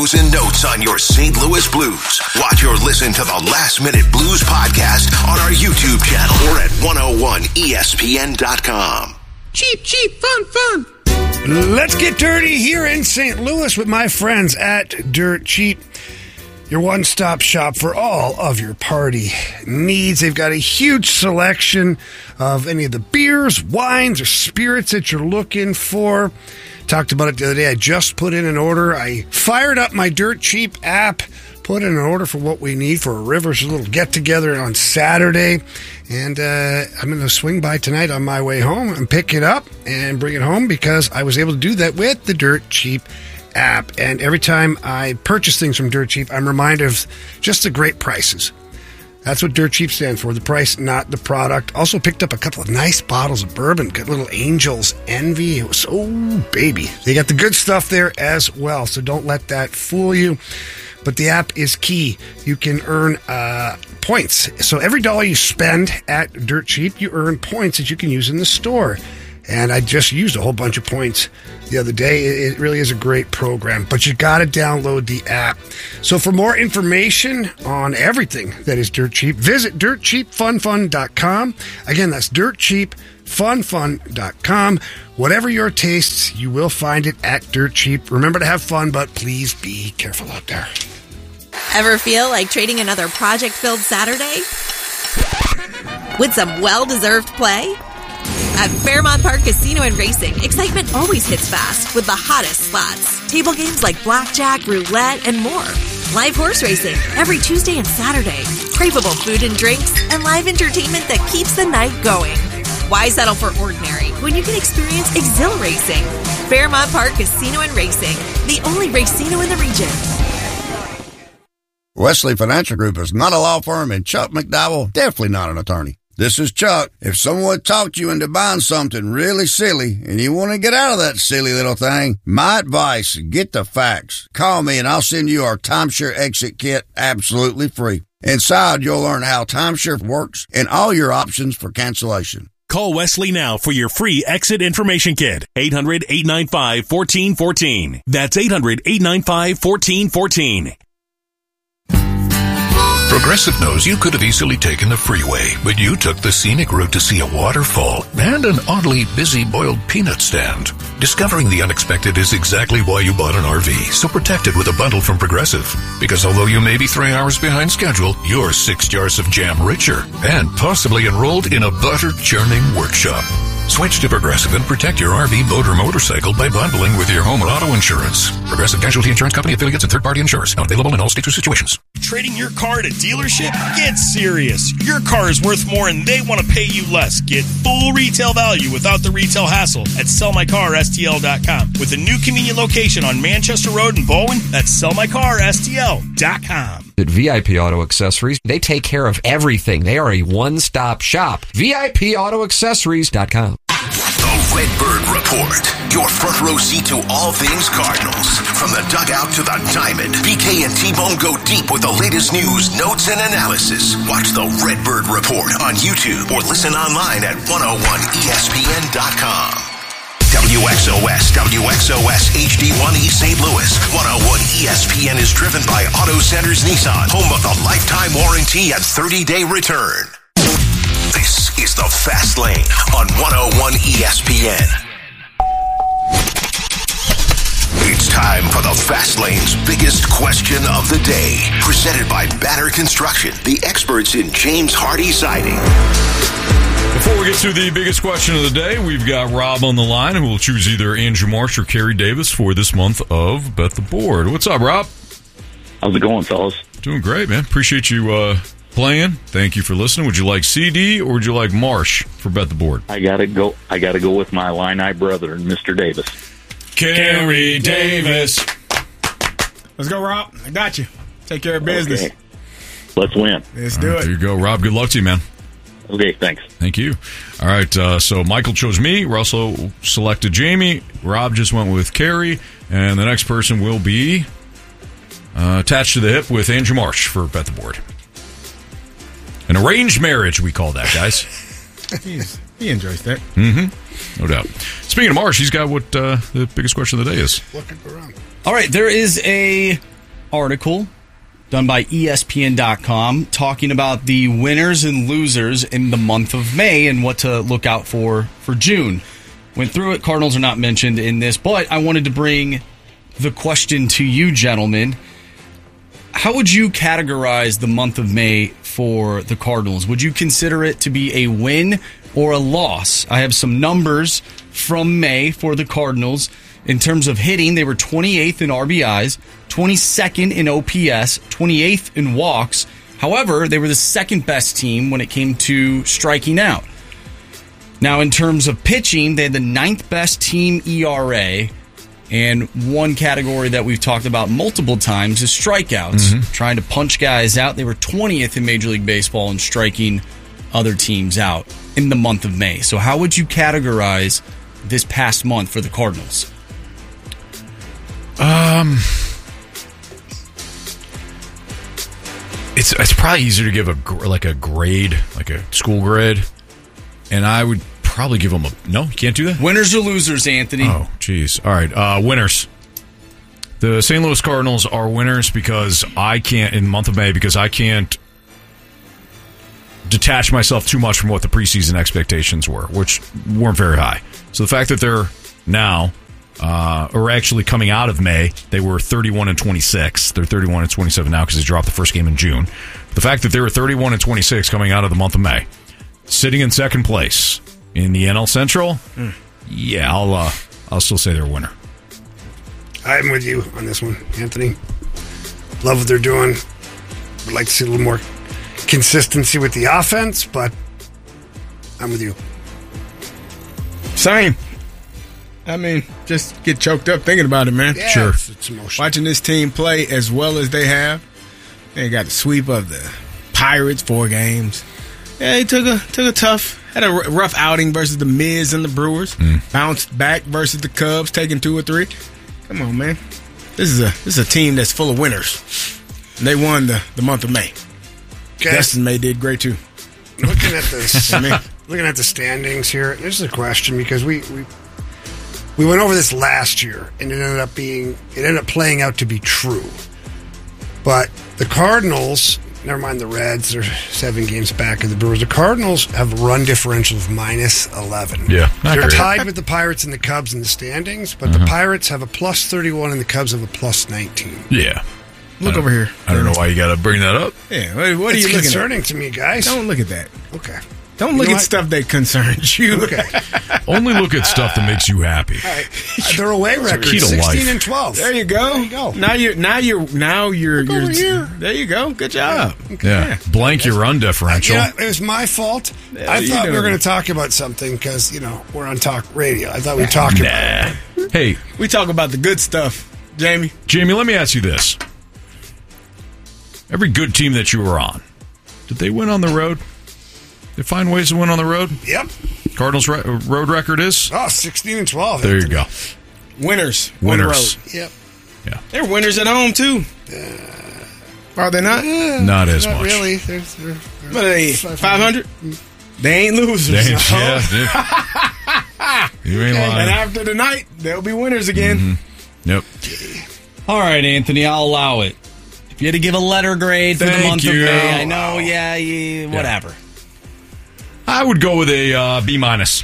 news and notes on your St. Louis Blues. Watch or listen to the Last Minute Blues podcast on our YouTube channel or at 101ESPN.com. Cheap, fun. Let's get dirty here in St. Louis with my friends at Dirt Cheap, your one-stop shop for all of your party needs. They've got a huge selection of any of the beers, wines, or spirits that you're looking for. Talked about it the other day. I just put in an order. I fired up my Dirt Cheap app, put in an order for what we need for a Rivers little get-together on Saturday. And I'm going to swing by tonight on my way home and pick it up and bring it home because I was able to do that with the Dirt Cheap app. And every time I purchase things from Dirt Cheap, I'm reminded of just the great prices. That's what Dirt Cheap stands for, the price, not the product. Also picked up a couple of nice bottles of bourbon, good little Angel's Envy. It was so baby. They got the good stuff there as well, so don't let that fool you. But the app is key. You can earn points. So every dollar you spend at Dirt Cheap, you earn points that you can use in the store. And I just used a whole bunch of points the other day. It really is a great program, but you got to download the app. So for more information on everything that is Dirt Cheap, visit dirtcheapfunfun.com. Again, that's dirtcheapfunfun.com. Whatever your tastes, you will find it at Dirt Cheap. Remember to have fun, but please be careful out there. Ever feel like trading another project-filled Saturday with some well-deserved play? At Fairmont Park Casino and Racing, excitement always hits fast with the hottest slots, table games like blackjack, roulette, and more. Live horse racing every Tuesday and Saturday. Craveable food and drinks, and live entertainment that keeps the night going. Why settle for ordinary when you can experience exhilarating? Fairmont Park Casino and Racing, the only racino in the region. Wesley Financial Group is not a law firm, and Chuck McDowell, definitely not an attorney. This is Chuck. If someone talked you into buying something really silly and you want to get out of that silly little thing, my advice, get the facts. Call me and I'll send you our timeshare exit kit absolutely free. Inside, you'll learn how timeshare works and all your options for cancellation. Call Wesley now for your free exit information kit. 800-895-1414. That's 800-895-1414. Progressive knows you could have easily taken the freeway, but you took the scenic route to see a waterfall and an oddly busy boiled peanut stand. Discovering the unexpected is exactly why you bought an RV, so protect it with a bundle from Progressive. Because although you may be 3 hours behind schedule, you're 6 jars of jam richer and possibly enrolled in a butter-churning workshop. Switch to Progressive and protect your RV, boat, or motorcycle by bundling with your home and auto insurance. Progressive Casualty Insurance Company, affiliates, and third-party insurers. Not available in all states or situations. Trading your car at a dealership? Get serious. Your car is worth more and they want to pay you less. Get full retail value without the retail hassle at sellmycarstl.com. With a new convenient location on Manchester Road in Bowen, that's sellmycarstl.com. At VIP Auto Accessories, they take care of everything. They are a one-stop shop. VIPAutoAccessories.com. The Redbird Report. Your front row seat to all things Cardinals. From the dugout to the diamond, BK and T-Bone go deep with the latest news, notes, and analysis. Watch the Redbird Report on YouTube or listen online at 101ESPN.com. WXOS HD1 East St. Louis. 101 ESPN is driven by Auto Centers Nissan, home of the lifetime warranty and 30-day return. This is the Fast Lane on 101 ESPN. It's time for the Fast Lane's biggest question of the day. Presented by Banner Construction, the experts in James Hardy Siding. Before we get to the biggest question of the day, we've got Rob on the line, and we'll choose either Andrew Marsh or Kerry Davis for this month of Bet the Board. What's up, Rob? How's it going, fellas? Doing great, man. Appreciate you playing. Thank you for listening. Would you like CD or would you like Marsh for Bet the Board? I gotta go with my Illini brother, Mr. Davis. Kerry Davis. Let's go, Rob. I got you. Take care of business. Okay. Let's win. Let's do it. There you go, Rob. Good luck to you, man. Okay, thanks. Thank you. All right, so Michael chose me. Russell selected Jamie. Rob just went with Kerry. And the next person will be attached to the hip with Andrew Marsh for Bet the Board. An arranged marriage, we call that, guys. He enjoys that. Mm-hmm. No doubt. Speaking of Marsh, he's got what the biggest question of the day is. Looking around. All right, there is a article done by ESPN.com talking about the winners and losers in the month of May and what to look out for June. Went through it. Cardinals are not mentioned in this, but I wanted to bring the question to you, gentlemen. How would you categorize the month of May for the Cardinals? Would you consider it to be a win or a loss? I have some numbers from May for the Cardinals. In terms of hitting, they were 28th in RBIs, 22nd in OPS, 28th in walks. However, they were the second best team when it came to striking out. Now, in terms of pitching, they had the 9th best team ERA. And one category that we've talked about multiple times is strikeouts, trying to punch guys out. They were 20th in Major League Baseball in striking other teams out in the month of May. So how would you categorize this past month for the Cardinals? It's probably easier to give a grade, like a school grade, and I would probably give them no. You can't do that. Winners or losers, Anthony? Oh, jeez. All right, winners. The St. Louis Cardinals are winners because I can't in the month of May because I can't detach myself too much from what the preseason expectations were, which weren't very high. So the fact that they're now. Or actually coming out of May, they were 31-26. They're 31-27 now because they dropped the first game in June. The fact that they were 31-26 coming out of the month of May, sitting in second place in the NL Central, yeah, I'll still say they're a winner. I'm with you on this one, Anthony. Love what they're doing. Would like to see a little more consistency with the offense, but I'm with you. Same. I mean, just get choked up thinking about it, man. Yeah, sure. It's emotional. Watching this team play as well as they have. They got the sweep of the Pirates, 4 games. Yeah, he took a tough, had a rough outing versus the Miz and the Brewers. Bounced back versus the Cubs, taking 2 or 3. Come on, man. This is a team that's full of winners. And they won the month of May. Okay. Destin May did great too. Looking at this, looking at the standings here, this is a question because we went over this last year, and it ended up playing out to be true. But the Cardinals, never mind the Reds, they're 7 games back of the Brewers. The Cardinals have a run differential of -11. Yeah, not they're great. tied with the Pirates and the Cubs in the standings, but the Pirates have a +31 and the Cubs have a +19. Yeah. Look over here. I don't know why you got to bring that up. Yeah, what are It's you looking concerning to me, guys. at? Don't look at that. Okay. Don't look at stuff that concerns you. Okay. Only look at stuff that makes you happy. All right. Their away record, key to 16 life. and 12. There you go. There you go. Now you're over here. There you go. Good job. Yeah. Blank your run differential. It was my fault. I thought we were going to talk about something because, we're on talk radio. I thought we'd talk about it. Hey, We talk about the good stuff, Jamie. Jamie, let me ask you this. Every good team that you were on, did they win on the road? They find ways to win on the road? Yep. Cardinals' road record is? 16 and 12. There you go. Winners. Winners. On the road. Yep. Yeah. They're winners at home too. Are they not? Not as much. Really. What are they? 500? They ain't losers. They ain't- No. yeah, you ain't And lying. after tonight, they'll be winners again. Yep. All right, Anthony, I'll allow it. If you had to give a letter grade for the Thank month you. of May, I know, yeah, whatever. I would go with a B minus.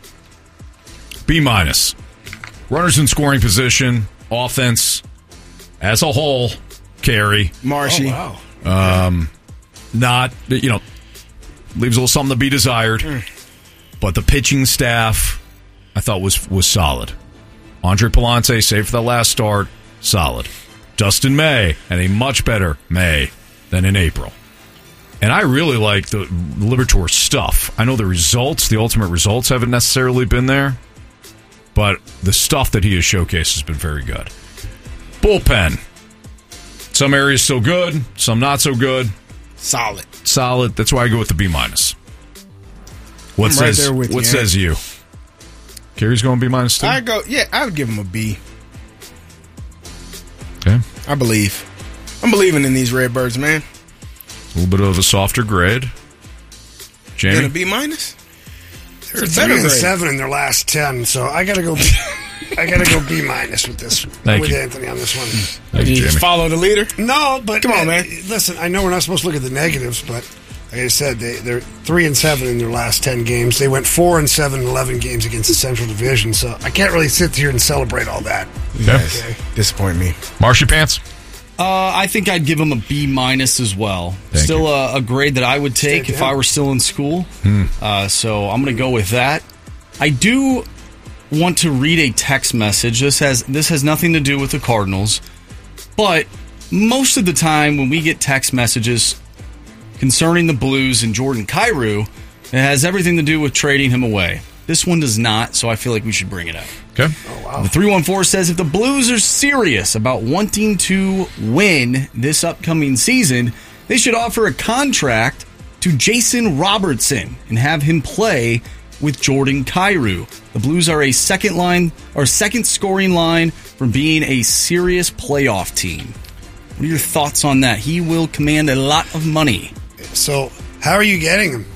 B minus. Runners in scoring position, offense as a whole, carry. Marshy. Oh, wow. Not, leaves a little something to be desired. But the pitching staff, I thought was solid. Andre Palante, save for that last start, solid. Dustin May had a much better May than in April. And I really like the Liberatore stuff. I know the ultimate results haven't necessarily been there, but the stuff that he has showcased has been very good. Bullpen. Some areas still good, some not so good. Solid. Solid. That's why I go with the B minus. What I'm right there with you. says you? Kerry's going B minus too? I would give him a B. Okay. I believe. I'm believing in these Redbirds, man. A little bit of a softer grade. Jamie? And a B minus? They're It's a better 3 and grade. 7 in their last 10, so I got to go. I got to go B- with this. Thank with you. Anthony on this one. Thank Did you, you just Jamie. follow the leader? No, but Come on, man. Listen, I know we're not supposed to look at the negatives, but like I said, they're 3-7 in their last 10 games. They went 4-7 in 11 games against the Central Division. So I can't really sit here and celebrate all that. Okay. Disappoint me. Marshy Pants? I think I'd give him a B- as well. Thank Still a grade that I would take if I were still in school. So I'm going to go with that. I do want to read a text message. This has nothing to do with the Cardinals, but most of the time when we get text messages concerning the Blues and Jordan Kyrou, it has everything to do with trading him away. This one does not, so I feel like we should bring it up. Okay. Oh, wow. The 314 says if the Blues are serious about wanting to win this upcoming season, they should offer a contract to Jason Robertson and have him play with Jordan Kyrou. The Blues are a second scoring line from being a serious playoff team. What are your thoughts on that? He will command a lot of money. So how are you getting him?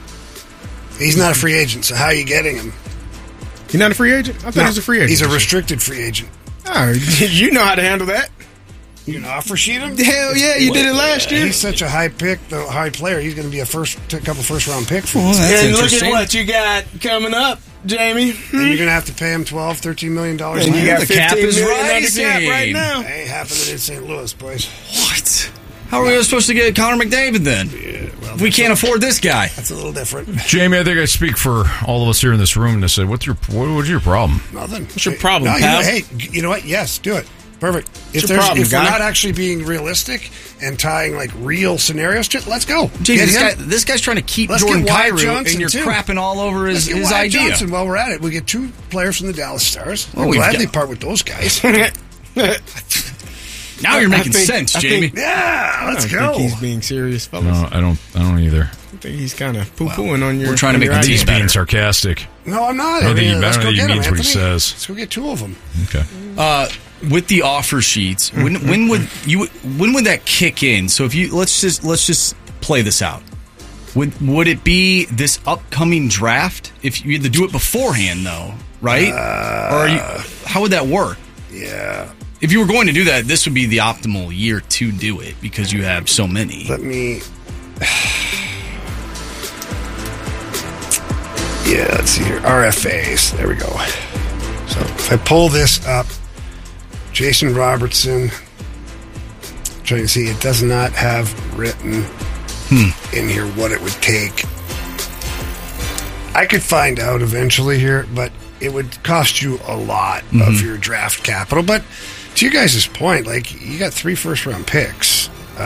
He's not a free agent, so how are you getting him? You're not a free agent? I thought he was a free agent. He's a restricted free agent. Oh, you know how to handle that. You can offer sheet him? Hell yeah, you did it last year. He's such a high player. He's going to be a couple first-round pick for us. And look at what you got coming up, Jamie. And you're going to have to pay him $12-13 million. And you got The cap is $15 million under rising. cap right now. Ain't happening in St. Louis, boys. What? How are we supposed to get Connor McDavid then? We can't afford this guy. That's a little different. Jamie, I think I speak for all of us here in this room to say, what's your problem? Nothing. What's your problem, No, pal? hey, you know what? Yes, do it. Perfect. If your problem, we're guy? not actually being realistic and tying like real scenarios, let's go. Jamie, Get him. this guy's trying to keep Let's Jordan get Wyatt Kyrou, Johnson, and you're too. crapping all over Let's his get Wyatt idea. Johnson while we're at it. We get 2 players from the Dallas Stars. Well, We'll we've gladly got- part with those guys. Now you're making think- sense, I Jamie. think- Yeah, let's I go. don't think he's being serious, fellas. No, I don't either. I think he's kind of poo-pooing on your. we're trying to on make your the He's team idea. being sarcastic. No, I'm not. I don't think he- I Let's don't go think he get him, means what he Anthony. says. Let's go get 2 of them. Okay. With the offer sheets, when would that kick in? So if you let's just play this out. Would it be this upcoming draft? If you had to do it beforehand, though, right? How would that work? Yeah. If you were going to do that, this would be the optimal year to do it because you have so many. Let me. Yeah, let's see here. RFAs. There we go. So if I pull this up, Jason Robertson, trying to see, it does not have written in here what it would take. I could find out eventually here, but it would cost you a lot of your draft capital. But to you guys' point, like, you got 3 first-round picks.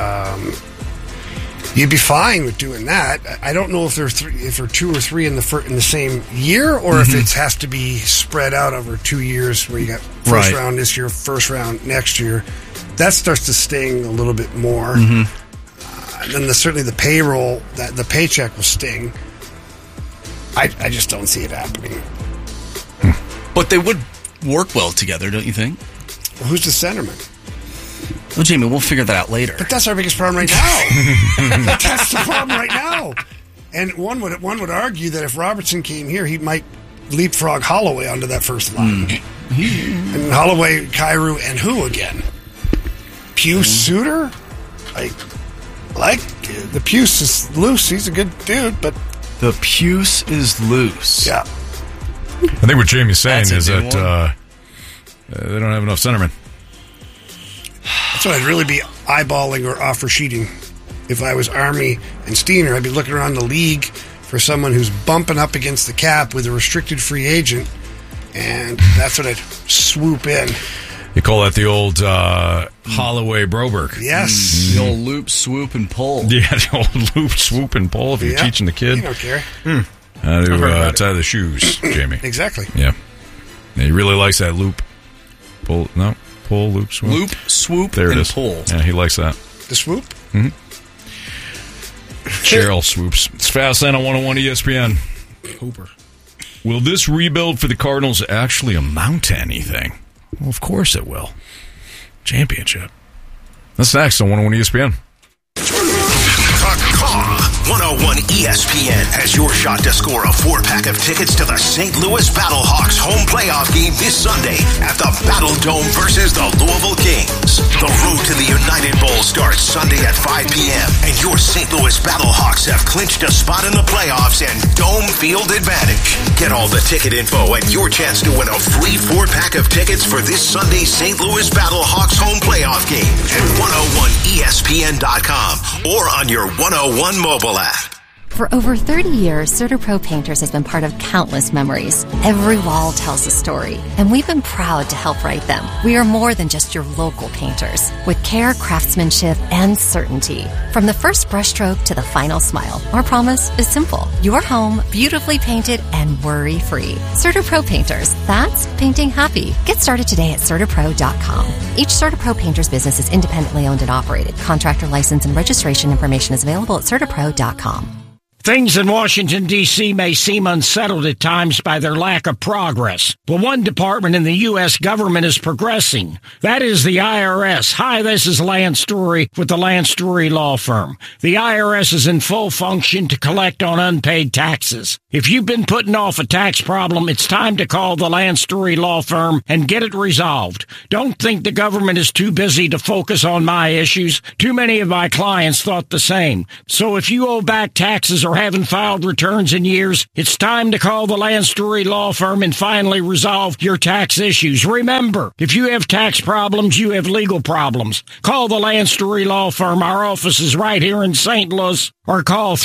You'd be fine with doing that. I don't know if there's 2 or 3 in the same year, or if it has to be spread out over 2 years, where you got first round this year, first round next year. That starts to sting a little bit more. And then certainly the payroll, the paycheck will sting. I just don't see it happening. But they would work well together, don't you think? Well, who's the centerman? Well, Jamie, we'll figure that out later. But that's our biggest problem right now. That's the problem right now. And one would argue that if Robertson came here, he might leapfrog Holloway onto that first line. And Holloway, Kyrou, and who again? Puce Suter? Like the Puce is loose. He's a good dude, but The Puce is loose. yeah. I think what Jamie's saying That's a is new that they don't have enough centermen. That's what I'd really be eyeballing or offer sheeting. If I was Army and Steiner, I'd be looking around the league for someone who's bumping up against the cap with a restricted free agent, and that's what I'd swoop in. You call that the old Holloway Broberg. Yes. The old loop, swoop, and pull. Yeah, the old loop, swoop, and pull if you're Yeah. teaching the kid You don't care. how heard to about it. tie the shoes, Jamie. Exactly. Yeah. He really likes that loop. Pull, loop, swoop. Loop, swoop, There it and is. pull. Yeah, he likes that. The swoop? Cheryl swoops. It's Fast Lane on 101 ESPN. Hooper. Will this rebuild for the Cardinals actually amount to anything? Well, of course it will. Championship. That's next on 101 ESPN. 101 ESPN has your shot to score a 4-pack of tickets to the St. Louis Battlehawks home playoff game this Sunday at the Battle Dome versus the Louisville Kings. The road to the United Bowl starts Sunday at 5 p.m. and your St. Louis Battlehawks have clinched a spot in the playoffs and dome field advantage. Get all the ticket info and your chance to win a free 4-pack of tickets for this Sunday's St. Louis Battlehawks home playoff game at 101ESPN.com or on your 101 mobile app. For over 30 years, CertaPro Painters has been part of countless memories. Every wall tells a story, and we've been proud to help write them. We are more than just your local painters, with care, craftsmanship, and certainty. From the first brushstroke to the final smile, our promise is simple. Your home, beautifully painted and worry-free. CertaPro Painters, that's painting happy. Get started today at CertaPro.com. Each CertaPro Painters business is independently owned and operated. Contractor license and registration information is available at CertaPro.com. Things in Washington, D.C. may seem unsettled at times by their lack of progress. But one department in the U.S. government is progressing. That is the IRS. Hi, this is Lance Story with the Lance Story Law Firm. The IRS is in full function to collect on unpaid taxes. If you've been putting off a tax problem, it's time to call the Lance Story Law Firm and get it resolved. Don't think the government is too busy to focus on my issues. Too many of my clients thought the same. So if you owe back taxes or haven't filed returns in years, it's time to call the Lance Story Law Firm and finally resolve your tax issues. Remember, if you have tax problems, you have legal problems. Call the Lance Story Law Firm. Our office is right here in St. Louis. Or call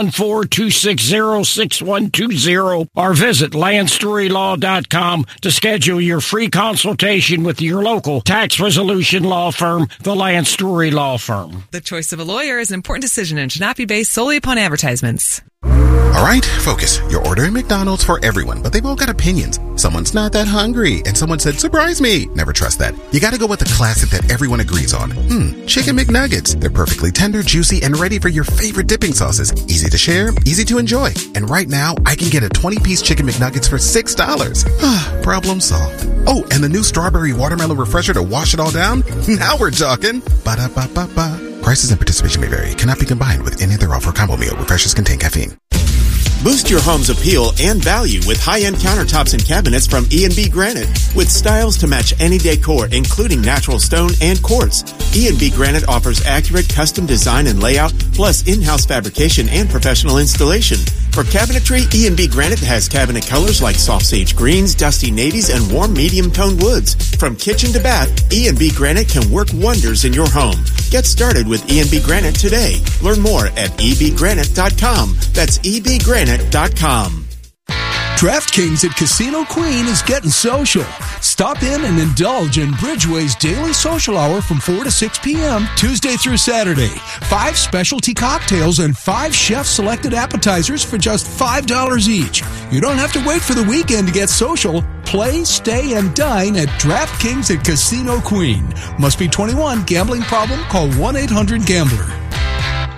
314-260-6120 or visit LanceStoryLaw.com to schedule your free consultation with your local tax resolution law firm, the Lance Story Law Firm. The choice of a lawyer is an important decision and should not be based solely upon advertisements. All right, focus. You're ordering McDonald's for everyone, but they've all got opinions. Someone's not that hungry, and someone said, surprise me. Never trust that. You gotta go with the classic that everyone agrees on. Chicken McNuggets. They're perfectly tender, juicy, and ready for your favorite dipping sauces. Easy to share, easy to enjoy. And right now, I can get a 20-piece Chicken McNuggets for $6. Problem solved. Oh, and the new strawberry watermelon refresher to wash it all down? Now we're talking. Ba-da-ba-ba-ba. Prices and participation may vary. Cannot be combined with any other offer or combo meal. Refreshers contain caffeine. Boost your home's appeal and value with high-end countertops and cabinets from E&B Granite. With styles to match any decor, including natural stone and quartz. E&B Granite offers accurate custom design and layout, plus in-house fabrication and professional installation. For cabinetry, E&B Granite has cabinet colors like soft sage greens, dusty navies, and warm medium-toned woods. From kitchen to bath, E&B Granite can work wonders in your home. Get started with E&B Granite today. Learn more at ebgranite.com. That's ebgranite.com. DraftKings at Casino Queen is getting social. Stop in and indulge in Bridgeway's daily social hour from 4 to 6 p.m. Tuesday through Saturday. 5 specialty cocktails and 5 chef-selected appetizers for just $5 each. You don't have to wait for the weekend to get social. Play, stay, and dine at DraftKings at Casino Queen. Must be 21. Gambling problem? Call 1-800-GAMBLER.